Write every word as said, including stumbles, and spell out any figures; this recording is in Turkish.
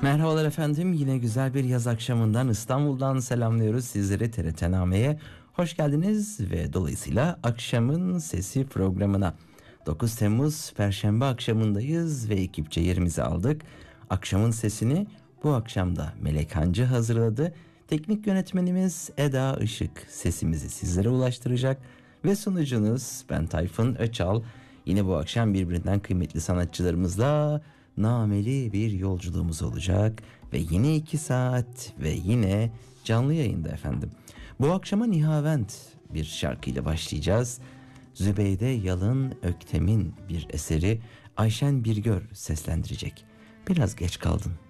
Merhabalar efendim, yine güzel bir yaz akşamından İstanbul'dan selamlıyoruz sizleri. T R T Name'ye hoş geldiniz ve dolayısıyla Akşamın Sesi programına. dokuz Temmuz Perşembe akşamındayız ve ekipçe yerimizi aldık. Akşamın Sesini bu akşam da Melek Hancı hazırladı. Teknik yönetmenimiz Eda Işık sesimizi sizlere ulaştıracak ve sunucunuz ben Tayfun Öçal. Yine bu akşam birbirinden kıymetli sanatçılarımızla nameli bir yolculuğumuz olacak ve yine iki saat ve yine canlı yayında efendim. Bu akşama Nihavent bir şarkıyla başlayacağız. Zübeyde Yalın Öktem'in bir eseri, Ayşen Birgör seslendirecek. Biraz geç kaldın.